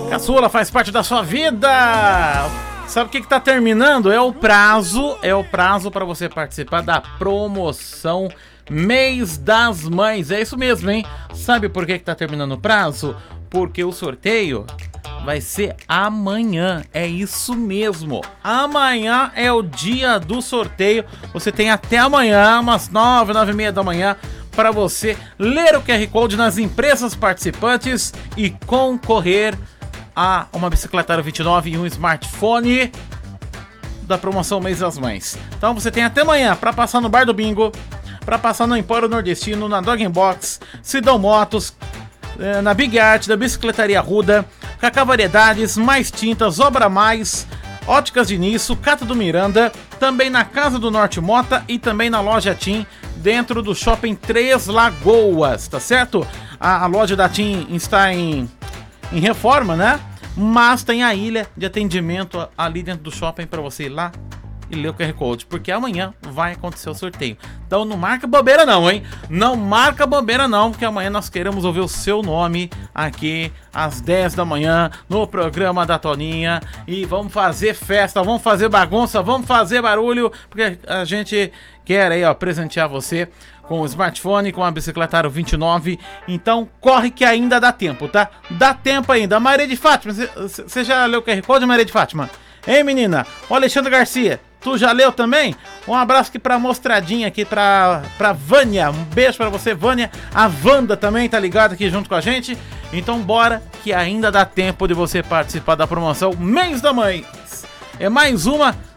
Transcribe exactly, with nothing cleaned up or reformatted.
Caçula faz parte da sua vida. Sabe o que que tá terminando? É o prazo, é o prazo para você participar da promoção Mês das Mães. É isso mesmo, hein? Sabe por que que tá terminando o prazo? Porque o sorteio vai ser amanhã. É isso mesmo. Amanhã é o dia do sorteio. Você tem até amanhã, umas nove, nove e meia da manhã, para você ler o Q R Code nas empresas participantes e concorrer a uma bicicleta Aro vinte e nove e um smartphone da promoção Mês das Mães. Então você tem até amanhã para passar no Bar do Bingo, para passar no Empório Nordestino, na Dog Box, Sidão Motos, na Big Art, da Bicicletaria Ruda, Cacá Variedades, Mais Tintas, Obra Mais, Óticas Dinisso, Cata do Miranda, também na Casa do Norte Mota e também na loja Tim, dentro do Shopping Três Lagoas, tá certo? A, a loja da Tim está em, em reforma, né? Mas tem a ilha de atendimento ali dentro do shopping para você ir lá e ler o Q R Code, porque amanhã vai acontecer o sorteio. Então não marca bobeira não, hein? Não marca bobeira não, porque amanhã nós queremos ouvir o seu nome aqui às dez da manhã no programa da Toninha e vamos fazer festa, vamos fazer bagunça, vamos fazer barulho, porque a gente quer aí, ó, presentear você com o smartphone, com a bicicleta Aro vinte e nove. Então corre que ainda dá tempo, tá? Dá tempo ainda. Maria de Fátima, você já leu o Q R Code, Maria de Fátima? Hein, menina? O Alexandre Garcia, tu já leu também? Um abraço aqui pra Mostradinha, aqui pra, pra Vânia. Um beijo pra você, Vânia. A Wanda também tá ligada aqui junto com a gente. Então bora que ainda dá tempo de você participar da promoção Mês da Mãe. É mais uma